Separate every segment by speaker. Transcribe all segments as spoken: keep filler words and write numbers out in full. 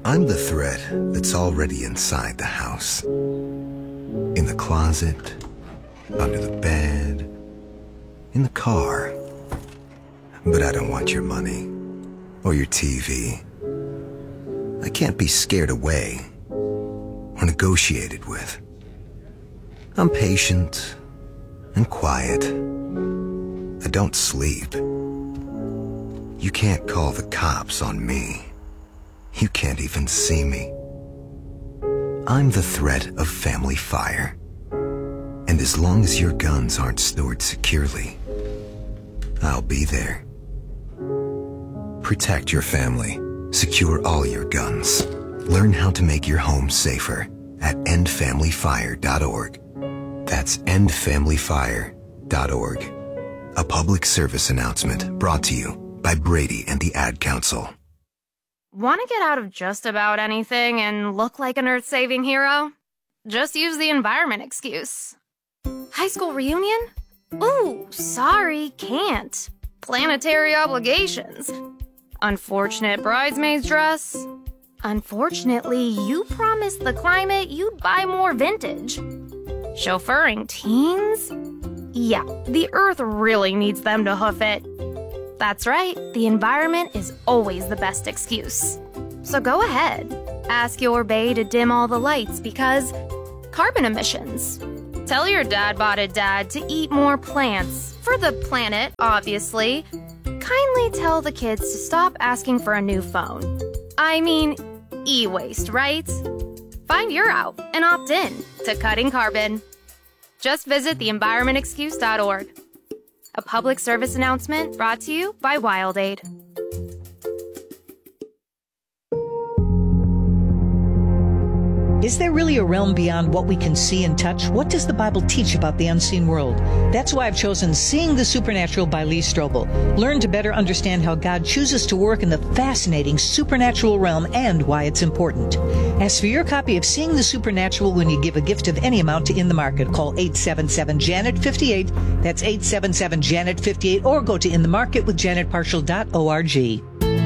Speaker 1: I'm the thread that's already inside the house. In the closet, under the bed, in the car. But I don't want your money or your T V. I can't be scared away or negotiated with. I'm patient and quiet. I don't sleep. You can't call the cops on me. You can't even see me. I'm the threat of family fire. And as long as your guns aren't stored securely, I'll be there. Protect your family. Secure all your guns. Learn how to make your home safer at end family fire dot org. That's end family fire dot org. A public service announcement brought to you by Brady and the Ad Council.
Speaker 2: Want to get out of just about anything and look like an earth-saving hero? Just use the environment excuse. High school reunion? Ooh, sorry, can't. Planetary obligations. Unfortunate bridesmaid's dress. Unfortunately, you promised the climate you'd buy more vintage. Chauffeuring teens? Yeah, the earth really needs them to hoof it. That's right, the environment is always the best excuse. So go ahead, ask your bae to dim all the lights because carbon emissions. Tell your dad-botted dad to eat more plants, for the planet, obviously. Kindly tell the kids to stop asking for a new phone. I mean, e-waste, right? Find your out and opt in to cutting carbon. Just visit the environment excuse dot org. A public service announcement brought to you by WildAid.
Speaker 3: Is there really a realm beyond what we can see and touch? What does the Bible teach about the unseen world? That's why I've chosen Seeing the Supernatural by Lee Strobel. Learn to better understand how God chooses to work in the fascinating supernatural realm and why it's important. Ask for your copy of Seeing the Supernatural when you give a gift of any amount to In the Market. Call eight seven seven, Janet fifty-eight. That's eight seven seven, Janet fifty-eight. Or go to in the market with janet partial dot org.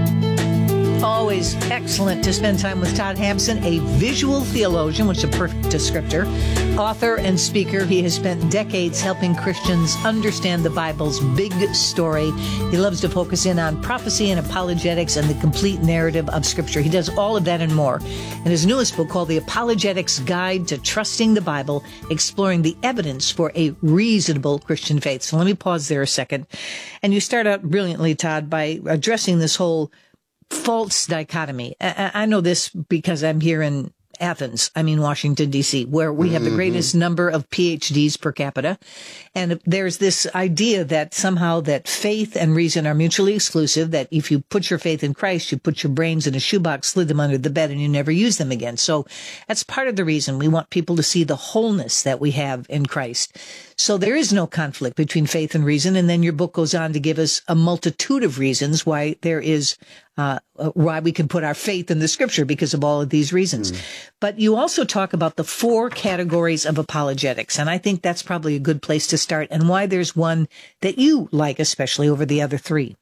Speaker 3: Always excellent to spend time with Todd Hampson, a visual theologian, which is a perfect descriptor, author and speaker. He has spent decades helping Christians understand the Bible's big story. He loves to focus in on prophecy and apologetics and the complete narrative of Scripture. He does all of that and more. In his newest book called The Apologetics Guide to Trusting the Bible, exploring the evidence for a reasonable Christian faith. So let me pause there a second. And you start out brilliantly, Todd, by addressing this whole false dichotomy. I, I know this because I'm here in Athens, I mean Washington, D C, where we have the greatest mm-hmm. number of P H Ds per capita. And there's this idea that somehow that faith and reason are mutually exclusive, that if you put your faith in Christ, you put your brains in a shoebox, slid them under the bed, and you never use them again. So that's part of the reason we want people to see the wholeness that we have in Christ. So there is no conflict between faith and reason. And then your book goes on to give us a multitude of reasons why there is Uh, why we can put our faith in the Scripture because of all of these reasons. Mm. But you also talk about the four categories of apologetics, and I think that's probably a good place to start, and why there's one that you like especially over the other three.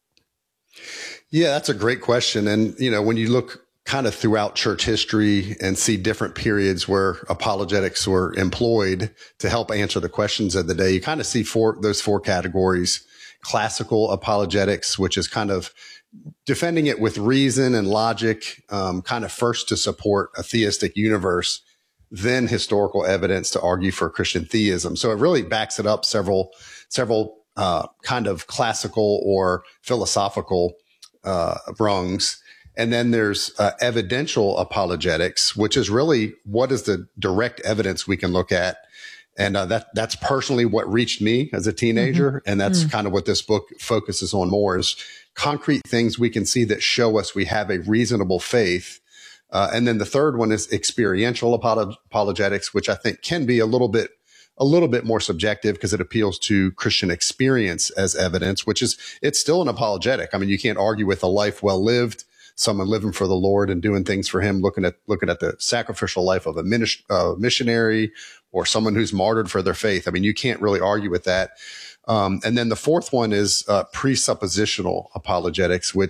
Speaker 4: Yeah, that's a great question. And, you know, when you look kind of throughout church history and see different periods where apologetics were employed to help answer the questions of the day, you kind of see four, those four categories. Classical apologetics, which is kind of defending it with reason and logic, um, kind of first to support a theistic universe, then historical evidence to argue for Christian theism. So it really backs it up several, several, uh, kind of classical or philosophical, uh, rungs. And then there's, uh, evidential apologetics, which is really what is the direct evidence we can look at. And uh, that that's personally what reached me as a teenager. Mm-hmm. And that's mm-hmm. kind of what this book focuses on more, is concrete things we can see that show us we have a reasonable faith. Uh, and then the third one is experiential apolog- apologetics, which I think can be a little bit a little bit more subjective because it appeals to Christian experience as evidence, which is, it's still an apologetic. I mean, you can't argue with a life well lived, someone living for the Lord and doing things for him, looking at looking at the sacrificial life of a minis- uh, missionary or someone who's martyred for their faith. I mean, you can't really argue with that. Um, and then the fourth one is uh, presuppositional apologetics, which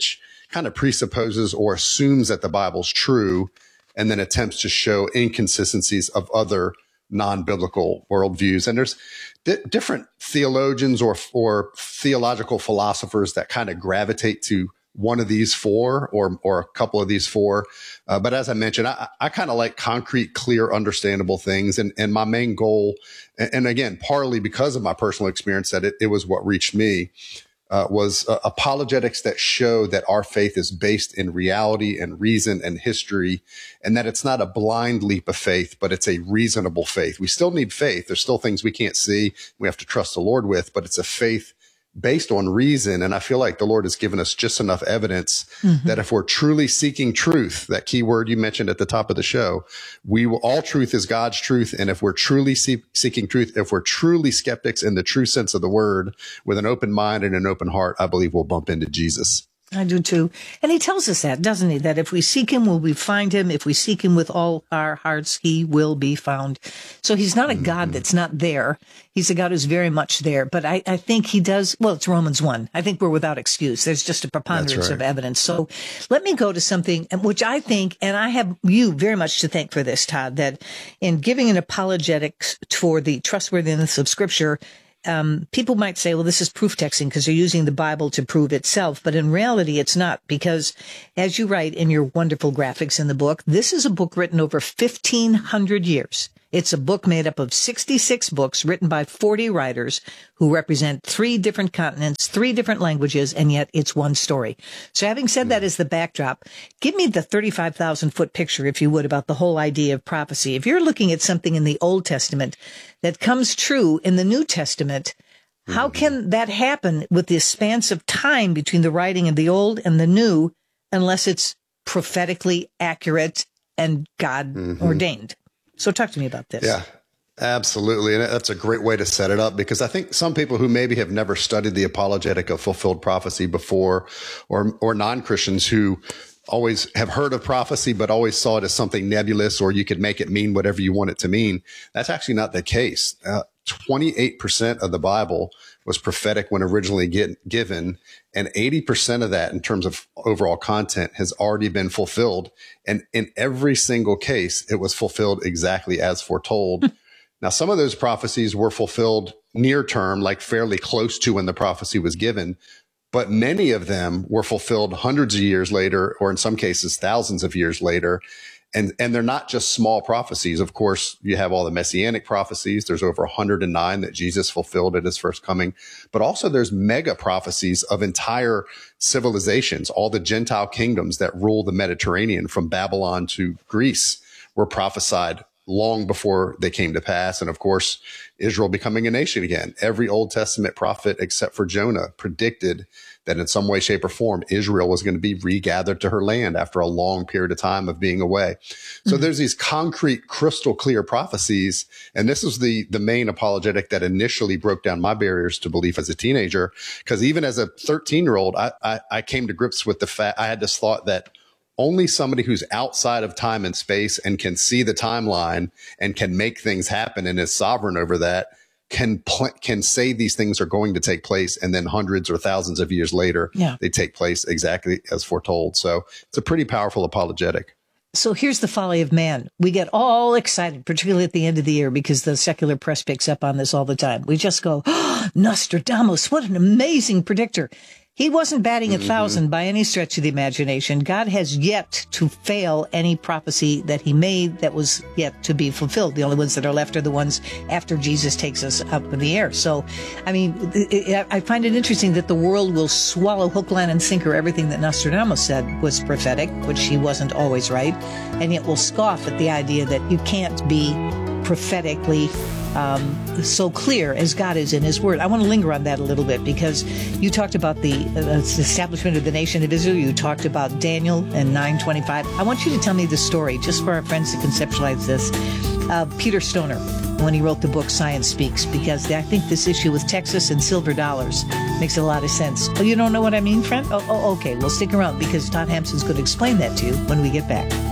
Speaker 4: kind of presupposes or assumes that the Bible's true and then attempts to show inconsistencies of other non-biblical worldviews. And there's di- different theologians or, or theological philosophers that kind of gravitate to one of these four or, or a couple of these four. Uh, but as I mentioned, I, I kind of like concrete, clear, understandable things. And, and my main goal, and, and again, partly because of my personal experience that it, it was what reached me, Uh, was uh, apologetics that show that our faith is based in reality and reason and history, and that it's not a blind leap of faith, but it's a reasonable faith. We still need faith. There's still things we can't see. We have to trust the Lord with, but it's a faith based on reason. And I feel like the Lord has given us just enough evidence mm-hmm. that if we're truly seeking truth, that key word you mentioned at the top of the show, we will, all truth is God's truth. And if we're truly see, seeking truth, if we're truly skeptics in the true sense of the word with an open mind and an open heart, I believe we'll bump into Jesus.
Speaker 3: I do too. And he tells us that, doesn't he? That if we seek him, will we find him? If we seek him with all our hearts, he will be found. So he's not a mm-hmm. God that's not there. He's a God who's very much there. But I, I think he does, well, it's Romans one. I think we're without excuse. There's just a preponderance right. of evidence. So let me go to something which I think, and I have you very much to thank for this, Todd, that in giving an apologetics for the trustworthiness of Scripture, Um, people might say, well, this is proof texting because they're using the Bible to prove itself. But in reality, it's not, because as you write in your wonderful graphics in the book, this is a book written over fifteen hundred years. It's a book made up of sixty-six books written by forty writers who represent three different continents, three different languages, and yet it's one story. So having said that as the backdrop, give me the thirty-five thousand foot picture, if you would, about the whole idea of prophecy. If you're looking at something in the Old Testament that comes true in the New Testament, how can that happen with the expanse of time between the writing of the Old and the New, unless it's prophetically accurate and God mm-hmm. ordained? So talk to me about this.
Speaker 4: Yeah, absolutely. And that's a great way to set it up, because I think some people who maybe have never studied the apologetic of fulfilled prophecy before, or, or non-Christians who always have heard of prophecy, but always saw it as something nebulous, or you could make it mean whatever you want it to mean. That's actually not the case. Uh, twenty-eight percent of the Bible was prophetic when originally get, given, and eighty percent of that in terms of overall content has already been fulfilled. And in every single case, it was fulfilled exactly as foretold. Now, some of those prophecies were fulfilled near term, like fairly close to when the prophecy was given, but many of them were fulfilled hundreds of years later, or in some cases, thousands of years later. And, and they're not just small prophecies. Of course, you have all the messianic prophecies. There's over one hundred nine that Jesus fulfilled at his first coming. But also there's mega prophecies of entire civilizations. All the Gentile kingdoms that rule the Mediterranean from Babylon to Greece were prophesied long before they came to pass. And of course, Israel becoming a nation again. Every Old Testament prophet, except for Jonah, predicted that in some way, shape, or form, Israel was going to be regathered to her land after a long period of time of being away. So mm-hmm. there's these concrete, crystal clear prophecies. And this is the, the main apologetic that initially broke down my barriers to belief as a teenager. Because even as a thirteen year old, I, I, I came to grips with the fact, I had this thought that only somebody who's outside of time and space and can see the timeline and can make things happen and is sovereign over that can pl- can say these things are going to take place, and then hundreds or thousands of years later, yeah. they take place exactly as foretold. So it's a pretty powerful apologetic.
Speaker 3: So here's the folly of man. We get all excited, particularly at the end of the year, because the secular press picks up on this all the time. We just go, oh, Nostradamus, what an amazing predictor. He wasn't batting a mm-hmm. thousand by any stretch of the imagination. God has yet to fail any prophecy that he made that was yet to be fulfilled. The only ones that are left are the ones after Jesus takes us up in the air. So, I mean, I find it interesting that the world will swallow hook, line, and sinker everything that Nostradamus said was prophetic, which he wasn't always right, and yet will scoff at the idea that you can't be prophetically Um, so clear as God is in his word. I want to linger on that a little bit, because you talked about the uh, establishment of the nation of Israel. You talked about Daniel and nine twenty-five. I want you to tell me the story, just for our friends to conceptualize this. Uh, Peter Stoner, when he wrote the book Science Speaks, because I think this issue with Texas and silver dollars makes a lot of sense. Oh, you don't know what I mean, friend? Oh, oh okay. Well, stick around, because Todd Hampson's going to explain that to you when we get back.